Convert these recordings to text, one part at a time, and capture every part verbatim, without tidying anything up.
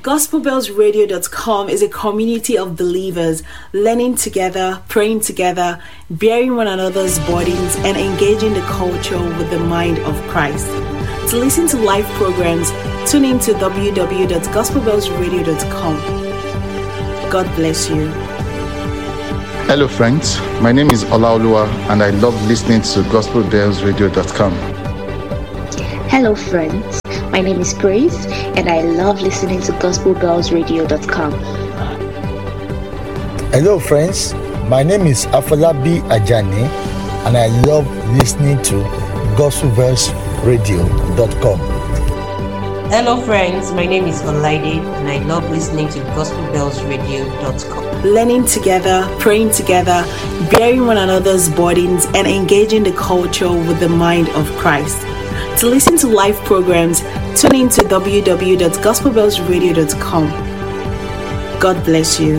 gospel bells radio dot com is a community of believers learning together, praying together, bearing one another's burdens, and engaging the culture with the mind of Christ. To listen to live programs, tune in to w w w dot gospel bells radio dot com. God bless you. Hello friends, my name is Olaoluwa and I love listening to gospel bells radio dot com. Hello friends, my name is Grace and I love listening to gospel bells radio dot com. Hello friends, my name is Afolabi Ajani and I love listening to gospel bells radio dot com. Hello friends, my name is Olaide and I love listening to gospel bells radio dot com. Learning together, praying together, bearing one another's burdens, and engaging the culture with the mind of Christ. To listen to live programs, tune in to w w w dot gospel bells radio dot com. God bless you.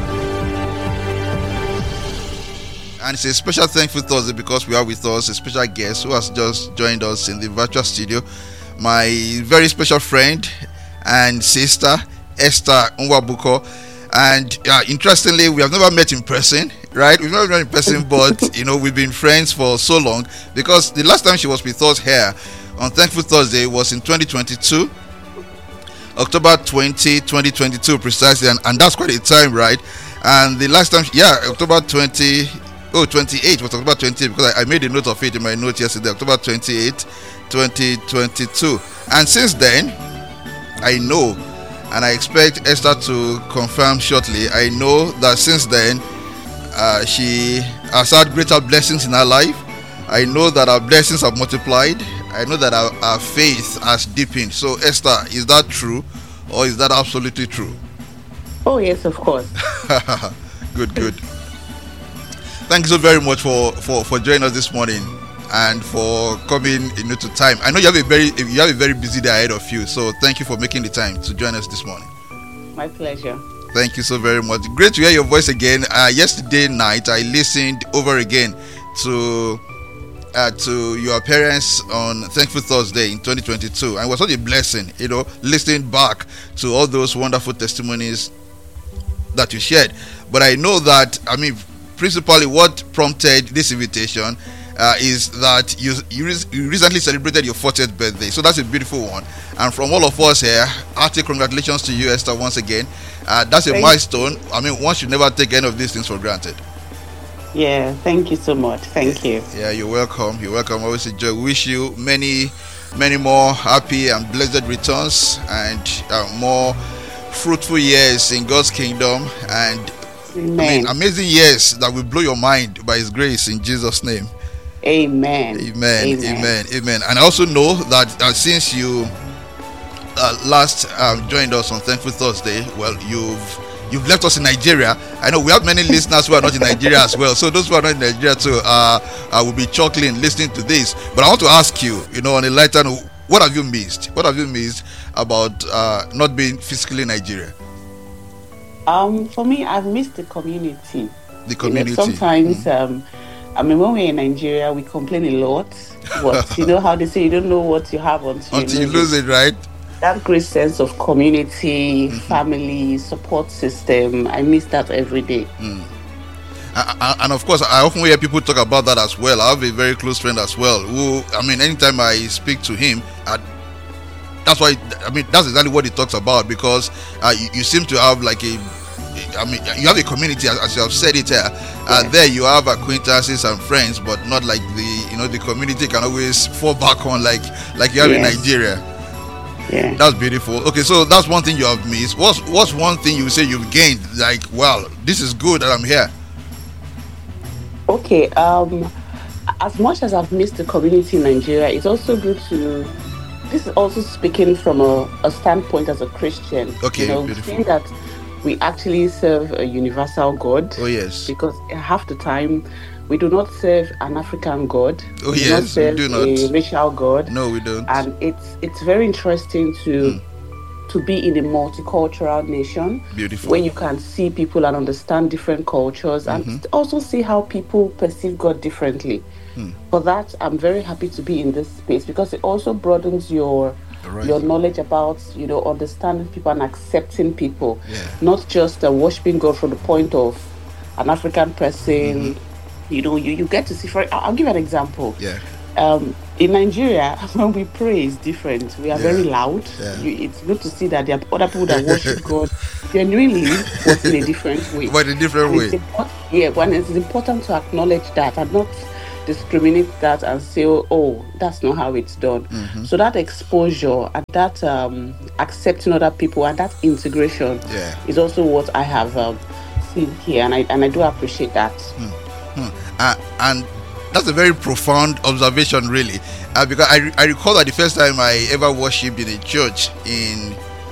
And it's a special thankful Thursday because we are with us a special guest who has just joined us in the virtual studio. My very special friend and sister, Esther Nwabuko. And uh, interestingly, we have never met in person, right? We've never met in person, but, you know, we've been friends for so long because the last time she was with us here on Thankful Thursday was in twenty twenty-two, October twentieth, twenty twenty-two precisely, and, and that's quite a time, right? And the last time, yeah, October twentieth, oh, twenty-eighth was October twentieth because I, I made a note of it in my note yesterday, October twenty-eighth, twenty twenty-two. And since then, I know, and I expect Esther to confirm shortly, I know that since then, uh, she has had greater blessings in her life. I know that our blessings have multiplied. I know that our, our faith has deepened. So, Esther, is that true or is that absolutely true? Oh, yes, of course. Good, good. Thank you so very much for, for, for joining us this morning and for coming, you know, to time. I know you have a very you have a very busy day ahead of you, so thank you for making the time to join us this morning. My pleasure. Thank you so very much. Great to hear your voice again. Uh, yesterday night, I listened over again to uh, to your appearance on Thankful Thursday in twenty twenty-two, and it was such a blessing, you know, listening back to all those wonderful testimonies that you shared. But I know that, I mean, principally what prompted this invitation Uh, is that you you, re- you recently celebrated your fortieth birthday, so that's a beautiful one. And from all of us here, hearty congratulations to you, Esther, once again. Uh, that's a thank milestone. You. I mean, one should never take any of these things for granted. Yeah, thank you so much. Thank you. Yeah, you're welcome. You're welcome. Always a joy. Wish you many, many more happy and blessed returns and uh, more fruitful years in God's kingdom and Amen. I mean, amazing years that will blow your mind by His grace in Jesus' name. Amen. Amen. Amen. Amen. Amen. And I also know that uh, since you uh, last um, joined us on Thankful Thursday, well, you've you've left us in Nigeria. I know we have many listeners who are not in Nigeria as well. So those who are not in Nigeria too, uh, uh, will be chuckling listening to this. But I want to ask you, you know, on a lighter note, what have you missed? What have you missed about uh, not being physically in Nigeria? Um, for me, I've missed the community. The community. You know, sometimes. Mm. Um, I mean, when we're in Nigeria, we complain a lot. But you know how they say you don't know what you have until, until you, you lose it, right? That great sense of community, mm-hmm. family, support system, I miss that every day. Mm. And, and of course, I often hear people talk about that as well. I have a very close friend as well who, I mean, anytime I speak to him, I, that's why, I mean, that's exactly what he talks about because uh, you, you seem to have like a I mean, you have a community, as, as you have said it here. Uh, yeah. There you have acquaintances and friends, but not like the, you know, the community can always fall back on like like you have yes. in Nigeria. Yeah, that's beautiful. Okay, so that's one thing you have missed. What's what's one thing you say you've gained? Like, well, this is good that I'm here. Okay, um, as much as I've missed the community in Nigeria, it's also good to. This is also speaking from a, a standpoint as a Christian. Okay, you know, beautiful. Saying that we actually serve a universal God. Oh yes. Because half the time we do not serve an African God. Oh we yes, do not serve we do not. A racial God. No, we don't. And it's it's very interesting to mm. to be in a multicultural nation. Beautiful. When you can see people and understand different cultures mm-hmm. and also see how people perceive God differently. Mm. For that, I'm very happy to be in this space because it also broadens your Right. your knowledge about, you know, understanding people and accepting people, Yeah. not just uh, worshiping God from the point of an African person. Mm-hmm. You know, you, you get to see. For I'll give you an example. Yeah. Um, in Nigeria, when we pray is different. We are Yeah. very loud. Yeah. You, it's good to see that there are other people that worship God genuinely, but in a different way. But in a different And way. it's import- yeah, when it's important to acknowledge that and not discriminate that and say, oh, oh that's not how it's done. Mm-hmm. So that exposure and that um, accepting other people and that integration Yeah. is also what I have um, seen here, and I and I do appreciate that. Hmm. Uh, and that's a very profound observation, really, uh, because I, I recall that the first time I ever worshipped in a church in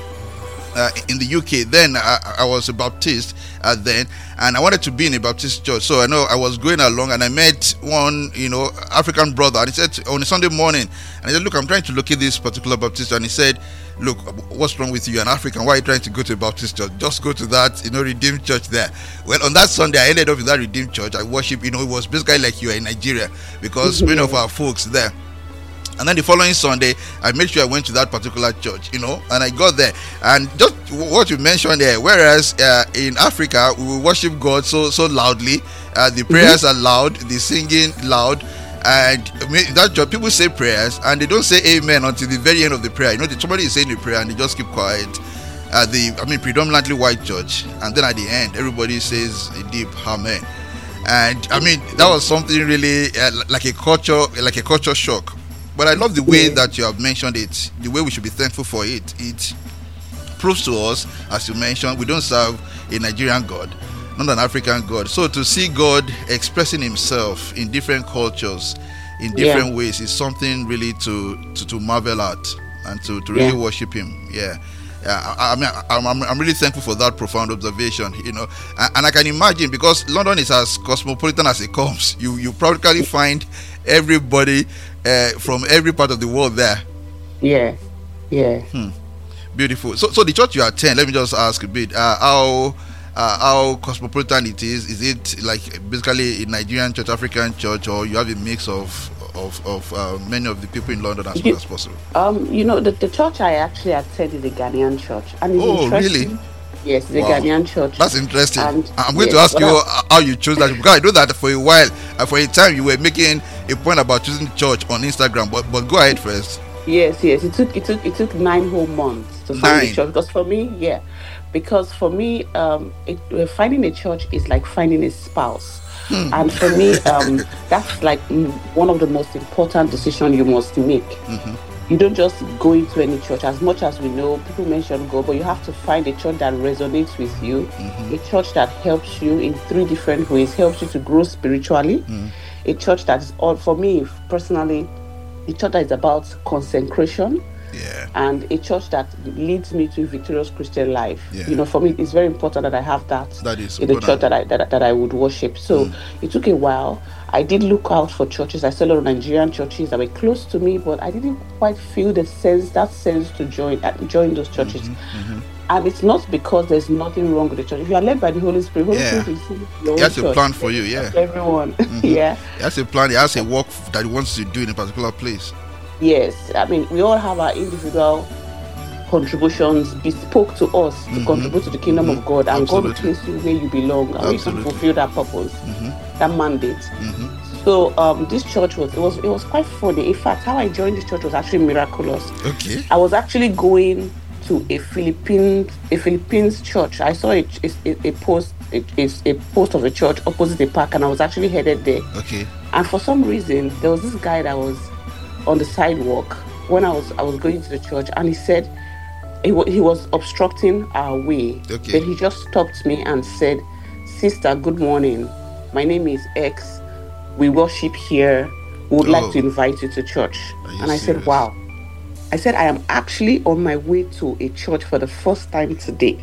uh, in the U K, then I, I was a Baptist uh, then, and I wanted to be in a Baptist church. So I know I was going along, and I met one, you know, African brother, and he said on a Sunday morning, and I said, look, I'm trying to locate this particular Baptist, and he said, look, what's wrong with you? An African, why are you trying to go to a Baptist church? Just go to that, you know, Redeemed church there. Well, on that Sunday, I ended up in that Redeemed church. I worship, you know, it was basically like you are in Nigeria, because many of our folks there. And then the following Sunday, I made sure I went to that particular church, you know, and I got there. And just what you mentioned there, whereas uh, in Africa, we will worship God so so loudly, uh, the prayers are loud, the singing loud, and I mean, that church, people say prayers and they don't say amen until the very end of the prayer. You know, somebody is saying the prayer and they just keep quiet. Uh, the I mean, predominantly white church, and then at the end, everybody says a deep amen. And I mean, that was something really uh, like a culture, like a culture shock. But I love the way that you have mentioned it, the way we should be thankful for it. It proves to us, as you mentioned, we don't serve a Nigerian God, not an African God. So to see God expressing himself in different cultures, in different yeah. ways, is something really to, to, to marvel at and to, to really yeah. worship him. Yeah. Yeah, I, I mean, I'm, I'm, I'm really thankful for that profound observation, you know, and, and I can imagine, because London is as cosmopolitan as it comes. You you practically find everybody uh, from every part of the world there. Yeah, yeah. Hmm. Beautiful. So, so the church you attend, let me just ask a bit, uh, how uh, how cosmopolitan it is. Is it like basically a Nigerian church, African church, or you have a mix of of, of uh, many of the people in London as you, much as possible? Um, you know, the, the church I actually attend is a Ghanaian church. And it's oh, interesting. really? Yes, it's wow. a Ghanaian church. That's interesting. And I'm going yes, to ask you I, how you chose that, because I know that for a while, uh, for a time, you were making a point about choosing church on Instagram. But but go ahead first. Yes, yes. It took it took it took nine whole months to find a church. Because for me, yeah, because for me, um, it, finding a church is like finding a spouse. Hmm. And for me, um, that's like one of the most important decisions you must make. Mm-hmm. You don't just go into any church. As much as we know, people mention God, but you have to find a church that resonates with you, mm-hmm. a church that helps you in three different ways, helps you to grow spiritually, mm-hmm. a church that is all, for me personally, a church that is about consecration, yeah. and a church that leads me to a victorious Christian life. Yeah. You know, for me, it's very important that I have that, that is in the church that I that, that I would worship. So mm. it took a while. I did look out for churches. I saw a lot of Nigerian churches that were close to me, but I didn't quite feel the sense, that sense to join uh, join those churches. Mm-hmm, mm-hmm. And it's not because there's nothing wrong with the church. If you are led by the Holy Spirit, Holy yeah. Spirit is your He has church. a plan for you, yeah. For everyone, mm-hmm. yeah. He has a plan. He has a work that he wants to do in a particular place. Yes, I mean, we all have our individual contributions bespoke to us mm-hmm. to contribute to the kingdom mm-hmm. of God, and Absolutely. God will place you where you belong, and we can fulfill that purpose, mm-hmm. that mandate. Mm-hmm. So um, this church was it was it was quite funny. In fact, how I joined this church was actually miraculous. Okay. I was actually going to a Philippine a Philippines church. I saw a a, a post a, a post of a church opposite the park, and I was actually headed there. Okay. And for some reason, there was this guy that was on the sidewalk when I was I was going to the church, and he said he, w- he was obstructing our way. Okay. Then he just stopped me and said, "Sister, good morning. My name is X. We worship here. We would oh. like to invite you to church." And I serious? said, "Wow." I said, "I am actually on my way to a church for the first time today."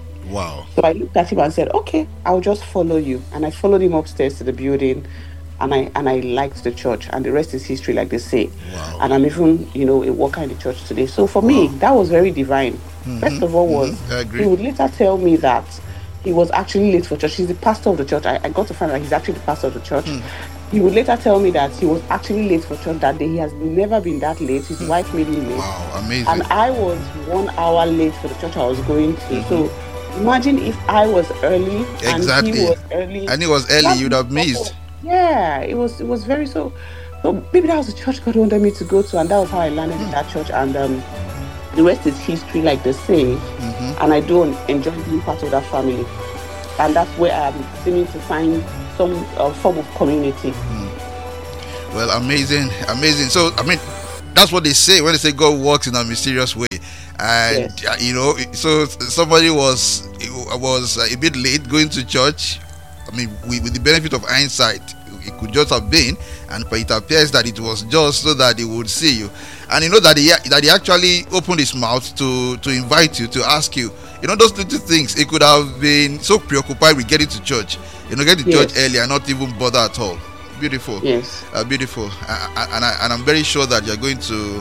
Wow. So I looked at him and said, "Okay, I'll just follow you." And I followed him upstairs to the building. And I and I liked the church, and the rest is history, like they say. Wow. And I'm even, you know, a worker in the church today. So for wow. me, that was very divine. Mm-hmm. First of all, was mm-hmm. he would later tell me that he was actually late for church. He's the pastor of the church. I, I got to find out he's actually the pastor of the church. Mm. he would later tell me that he was actually late for church that day. He has never been that late. His mm. wife made him late. Wow, amazing. And I was one hour late for the church I was going to. Mm-hmm. So imagine if I was early exactly. and he was early. And he was early, you'd have missed. Yeah, it was it was very so. So maybe that was the church God wanted me to go to, and that was how I landed mm. in that church. And um, the rest is history, like they say. Mm-hmm. And I do enjoy being part of that family. And that's where I'm seeming to find some uh, form of community. Mm. Well, amazing, amazing. So, I mean, that's what they say when they say God works in a mysterious way. And yes. uh, you know, so somebody was was uh, a bit late going to church. I mean, with, with the benefit of hindsight, it could just have been, and but it appears that it was just so that they would see you. And you know that he that he actually opened his mouth to to invite you, to ask you. You know, those little things. He could have been so preoccupied with getting to church, you know, get to yes. church early and not even bother at all. Beautiful. Yes. Uh, beautiful. Uh, and I and I'm very sure that you're going to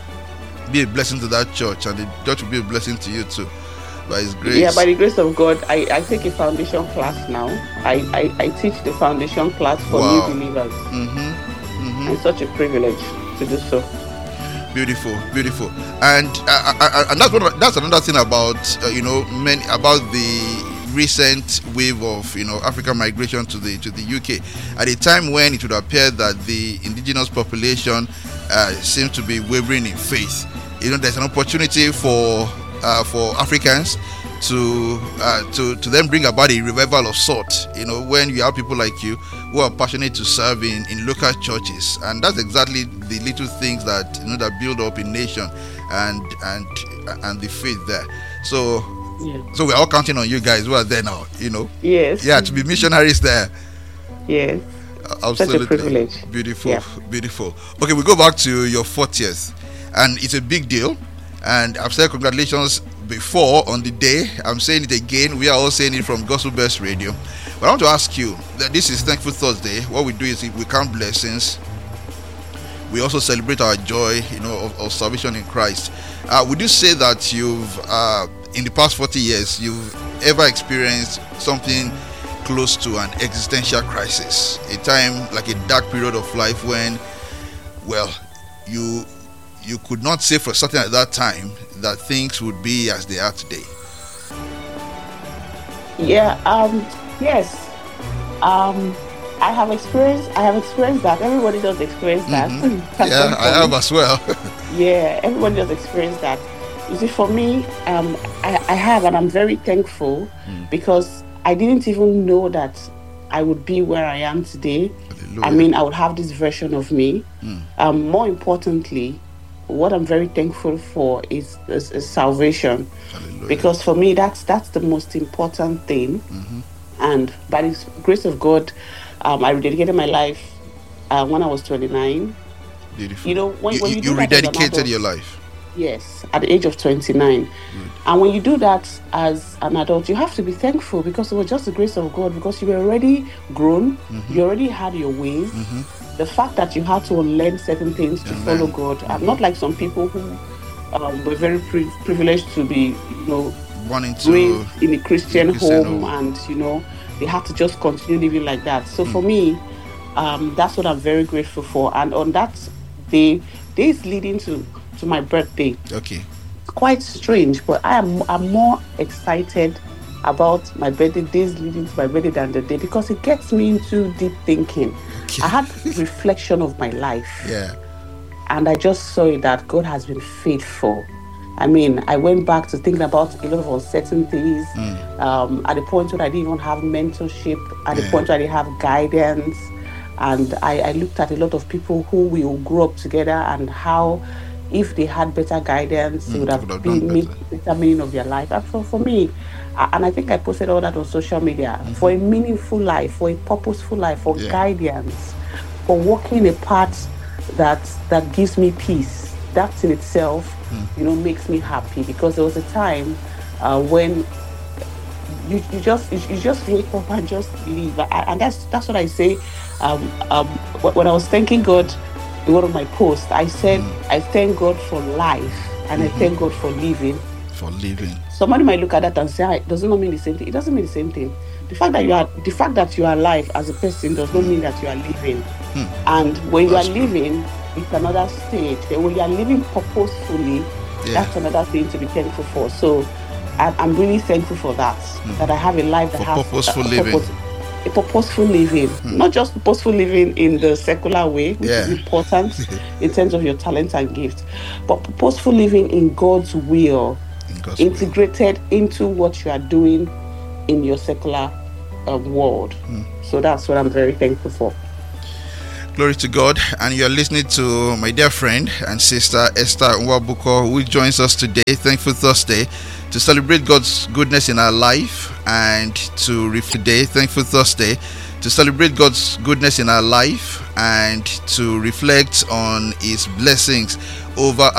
be a blessing to that church, and the church will be a blessing to you too, by His grace. Yeah, by the grace of God, I, I take a foundation class now. I, I, I teach the foundation class for wow. new believers. Mm-hmm. Mm-hmm. It's such a privilege to do so. Beautiful, beautiful, and uh, uh, and that's one. That's another thing about uh, you know, many about the recent wave of you know African migration to the to the U K at a time when it would appear that the indigenous population uh, seems to be wavering in faith. You know, there's an opportunity for uh, for Africans to uh, to to then bring about a revival of sort. You know, when you have people like you who are passionate to serve in, in local churches, and that's exactly the little things that you know that build up a nation and and and the faith there. So yeah. so we're all counting on you guys who are there now. You know. Yes. Yeah, to be missionaries there. Yes. Uh, absolutely. Such a privilege. Beautiful, yeah. beautiful. Okay, we go back to your fortieth, and it's a big deal. And I've said congratulations before on the day. I'm saying it again. We are all saying it from Gospel Bells Radio. But I want to ask you that this is Thankful Thursday. What we do is we count blessings. We also celebrate our joy, you know, of, of salvation in Christ. Uh, would you say that you've, uh, in the past forty years, you've ever experienced something close to an existential crisis? A time like a dark period of life when, well, you you could not say for certain at that time that things would be as they are today. Yeah. Um. Yes. Um. I have experienced. I have experienced that. Everybody does experience that. Mm-hmm. Yeah, I have as well. Yeah, everybody does experience that. You see, for me, um, I, I have, and I'm very thankful mm. because I didn't even know that I would be where I am today. Hallelujah. I mean, I would have this version of me. Mm. Um, more importantly, what I'm very thankful for is, is, is salvation. Hallelujah. Because for me, that's that's the most important thing. Mm-hmm. And by the grace of God, um, I rededicated my life uh, when I was twenty-nine. Beautiful. You know, when you, when you, you, you rededicated your life. Yes, at the age of twenty-nine. Good. And when you do that as an adult, you have to be thankful because it was just the grace of God, because you were already grown, mm-hmm. you already had your ways. Mm-hmm. The fact that you had to unlearn certain things to Amen. Follow God. Mm-hmm. I'm not like some people who um, were very pri- privileged to be, you know, wanting to raised in a Christian, Christian home, home, and you know, they had to just continue living like that. So mm. for me, um, that's what I'm very grateful for. And on that day, days leading to, to my birthday. Okay. Quite strange, but I am I'm more excited about my birthday, days leading to my birthday than the day, because it gets me into deep thinking. Okay. I had reflection of my life. Yeah. And I just saw it that God has been faithful. I mean, I went back to thinking about a lot of uncertainties. Mm. Um, at the point where I didn't even have mentorship, at yeah. the point where I didn't have guidance. And I, I looked at a lot of people who will grow up together and how, if they had better guidance, mm, it would have, would have been made better meaning of their life. And so for me, and I think I posted all that on social media, mm-hmm. for a meaningful life, for a purposeful life, for yeah. guidance, for walking a path that that gives me peace. That in itself, mm. you know, makes me happy, because there was a time uh, when you, you just you, you just wake up and just leave, and that's that's what I say. Um, um, when I was thanking God in one of my posts, I said, mm. I thank God for life, and mm-hmm. I thank God for living, For living. Somebody might look at that and say, ah, it does not mean the same thing. It doesn't mean the same thing. The fact that you are the fact that you are alive as a person does not mean that you are living. Hmm. And when That's you are living, it's another stage. And when you are living purposefully, yeah. that's another thing to be thankful for. So I'm really thankful for that. Hmm. That I have a life that for has purposeful a, a living. Purpose, a purposeful living. Hmm. Not just purposeful living in the secular way, which yeah. is important in terms of your talents and gifts, but purposeful living in God's will. In integrated will. Into what you are doing in your secular uh, world. Mm. So that's what I'm very thankful for. Glory to God. And you're listening to my dear friend and sister Esther Nwabuko, who joins us today, Thankful Thursday, to celebrate God's goodness in our life and to reflect today, Thankful Thursday, to celebrate God's goodness in our life and to reflect on His blessings over